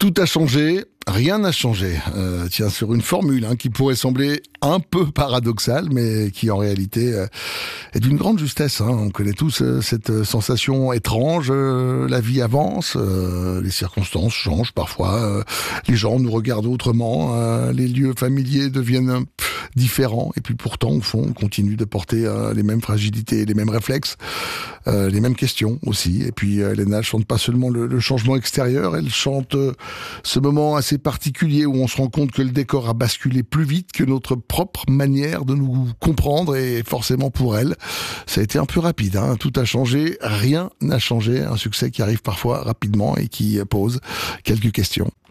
Tout a changé, rien n'a changé. Tiens, sur une formule qui pourrait sembler un peu paradoxale, mais qui en réalité est d'une grande justesse. On connaît tous cette sensation étrange. La vie avance, les circonstances changent parfois, les gens nous regardent autrement, les lieux familiers deviennent différents, et puis pourtant, au fond, on continue de porter les mêmes fragilités, les mêmes réflexes, les mêmes questions aussi. Et puis, Léna chante pas seulement le changement extérieur, elle chante ce moment assez particulier où on se rend compte que le décor a basculé plus vite que notre propre manière de nous comprendre, et forcément pour elle, ça a été un peu rapide. Tout a changé, rien n'a changé. Un succès qui arrive parfois rapidement et qui pose quelques questions.